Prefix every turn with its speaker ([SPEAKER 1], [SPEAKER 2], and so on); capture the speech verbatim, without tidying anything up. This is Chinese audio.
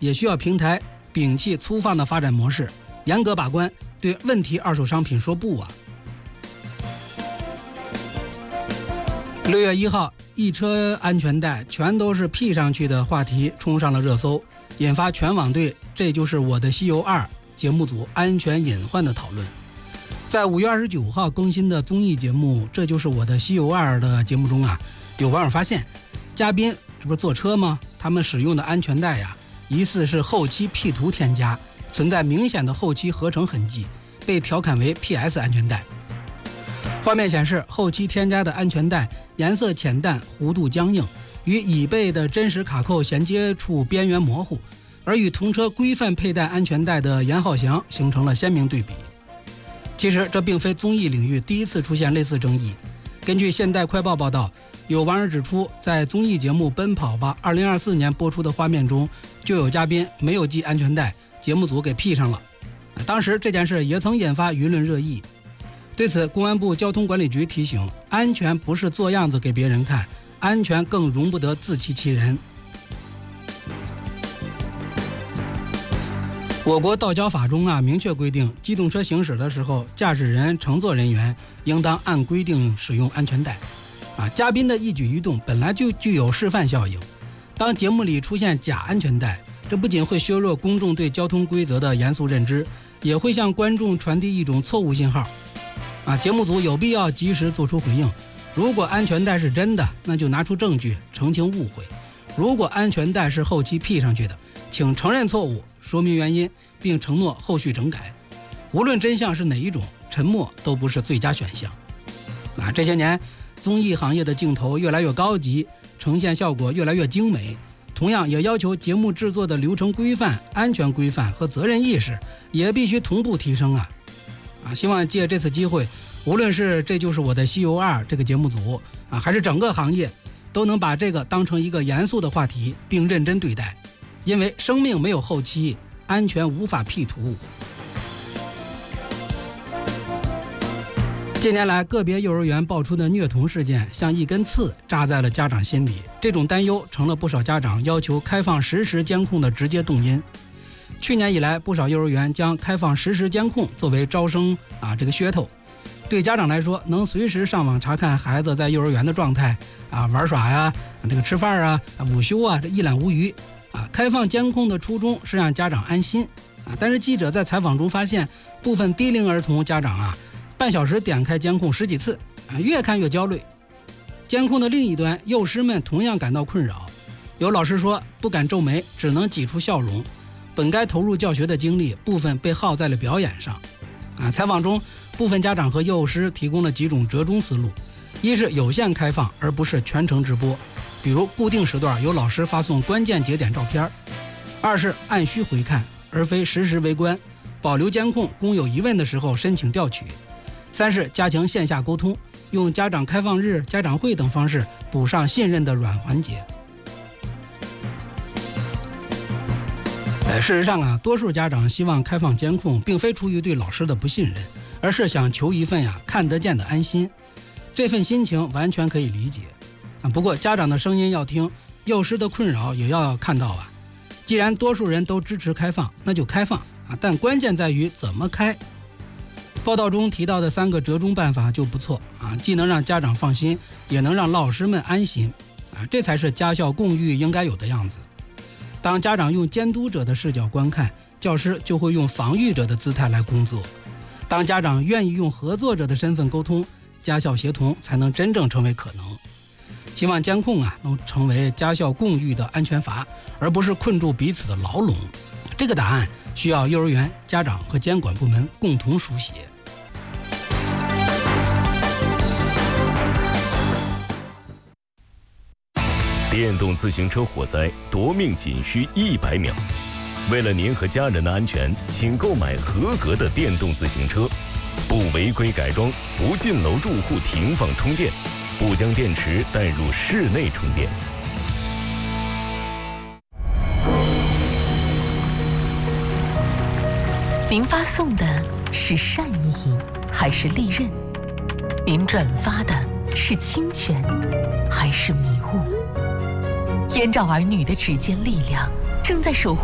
[SPEAKER 1] 也需要平台摒弃粗放的发展模式，严格把关，对问题二手商品说不啊！六月一号，一车安全带全都是 P 上去的话题冲上了热搜，引发全网对这就是我的西游二节目组安全隐患的讨论。在五月二十九号更新的综艺节目这就是我的西游二的节目中啊，有网友发现嘉宾这不是坐车吗？他们使用的安全带呀，疑似是后期 P 图添加，存在明显的后期合成痕迹，被调侃为 P S 安全带。画面显示，后期添加的安全带颜色浅淡，弧度僵硬，与椅背的真实卡扣衔接处边缘模糊，而与同车规范佩戴安全带的严浩翔形成了鲜明对比。其实这并非综艺领域第一次出现类似争议。根据现代快报报道，有网友指出，在综艺节目《奔跑吧》二零二四年播出的画面中，就有嘉宾没有系安全带，节目组给 P 上了。当时这件事也曾引发舆论热议。对此，公安部交通管理局提醒，安全不是做样子给别人看，安全更容不得自欺欺人。我国道交法中啊明确规定，机动车行驶的时候，驾驶人、乘坐人员应当按规定使用安全带。啊，嘉宾的一举一动本来就具有示范效应，当节目里出现假安全带，这不仅会削弱公众对交通规则的严肃认知，也会向观众传递一种错误信号。啊，节目组有必要及时做出回应。如果安全带是真的，那就拿出证据澄清误会；如果安全带是后期 P 上去的，请承认错误，说明原因，并承诺后续整改。无论真相是哪一种，沉默都不是最佳选项。啊，这些年综艺行业的镜头越来越高级，呈现效果越来越精美，同样也要求节目制作的流程规范、安全规范和责任意识也必须同步提升啊！啊，希望借这次机会，无论是这就是我的西游二这个节目组啊，还是整个行业，都能把这个当成一个严肃的话题，并认真对待，因为生命没有后期，安全无法 P 图。近年来，个别幼儿园爆出的虐童事件像一根刺扎在了家长心里，这种担忧成了不少家长要求开放实时监控的直接动因。去年以来，不少幼儿园将开放实时监控作为招生啊这个噱头，对家长来说，能随时上网查看孩子在幼儿园的状态啊，玩耍呀、这个吃饭啊、午休啊，这一览无余啊。开放监控的初衷是让家长安心啊，但是记者在采访中发现，部分低龄儿童家长啊，半小时点开监控十几次啊，越看越焦虑。监控的另一端，幼师们同样感到困扰，有老师说不敢皱眉，只能挤出笑容。本该投入教学的精力，部分被耗在了表演上。啊，采访中，部分家长和幼师提供了几种折中思路：一是有限开放，而不是全程直播，比如固定时段由老师发送关键节点照片；二是按需回看，而非实时围观，保留监控，供有疑问的时候申请调取；三是加强线下沟通，用家长开放日、家长会等方式补上信任的软环节。事实上啊，多数家长希望开放监控，并非出于对老师的不信任，而是想求一份呀看得见的安心。这份心情完全可以理解啊。不过家长的声音要听，幼师的困扰也要看到啊。既然多数人都支持开放，那就开放啊，但关键在于怎么开。报道中提到的三个折中办法就不错啊，既能让家长放心，也能让老师们安心啊，这才是家校共育应该有的样子。当家长用监督者的视角观看，教师就会用防御者的姿态来工作。当家长愿意用合作者的身份沟通，家校协同才能真正成为可能。希望监控啊能成为家校共育的安全阀，而不是困住彼此的牢笼。这个答案需要幼儿园、家长和监管部门共同书写。
[SPEAKER 2] 电动自行车火灾夺命仅需一百秒。为了您和家人的安全，请购买合格的电动自行车，不违规改装，不进楼住户停放充电，不将电池带入室内充电。
[SPEAKER 3] 您发送的是善意还是利刃？您转发的是侵权还是迷雾？燕赵儿女的指尖力量正在守护